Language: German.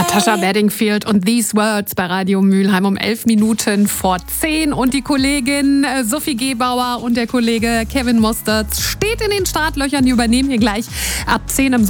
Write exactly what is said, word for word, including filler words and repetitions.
Natascha Bedingfield und These Words bei Radio Mülheim um elf Minuten vor zehn. Und die Kollegin Sophie Gebauer und der Kollege Kevin Mostert steht in den Startlöchern. Die übernehmen hier gleich ab zehn im